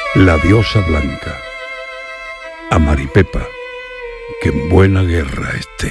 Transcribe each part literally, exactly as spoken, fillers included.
La diosa blanca, a Maripepa, que en buena guerra esté.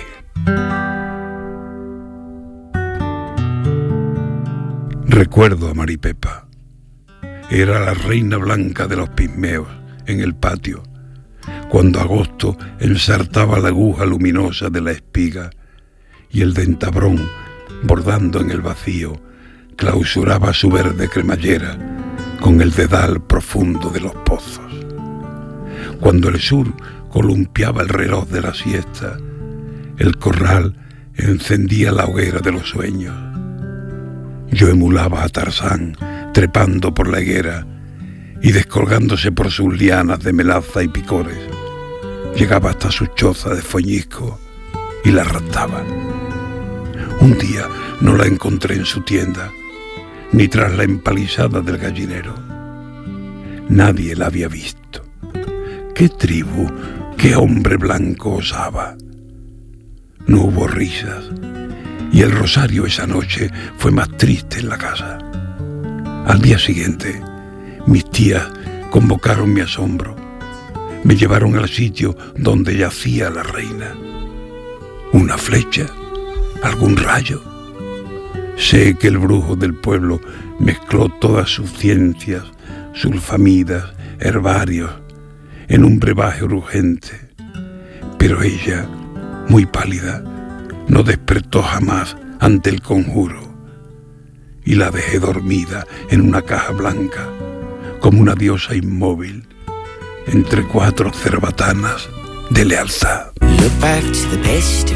Recuerdo a Maripepa. Era la reina blanca de los pigmeos en el patio, cuando agosto ensartaba la aguja luminosa de la espiga y el dentabrón, bordando en el vacío, clausuraba su verde cremallera con el dedal profundo de los pozos. Cuando el sur columpiaba el reloj de la siesta, el corral encendía la hoguera de los sueños. Yo emulaba a Tarzán trepando por la higuera y descolgándose por sus lianas de melaza y picores, llegaba hasta su choza de foñisco y la raptaba. Un día no la encontré en su tienda, ni tras la empalizada del gallinero. Nadie la había visto. ¿Qué tribu, qué hombre blanco osaba? No hubo risas, y el rosario esa noche fue más triste en la casa. Al día siguiente, mis tías convocaron mi asombro. Me llevaron al sitio donde yacía la reina. ¿Una flecha? ¿Algún rayo? Sé que el brujo del pueblo mezcló todas sus ciencias, sulfamidas, herbarios, en un brebaje urgente. Pero ella, muy pálida, no despertó jamás ante el conjuro, y la dejé dormida en una caja blanca, como una diosa inmóvil, entre cuatro cerbatanas de lealtad. Look back to the best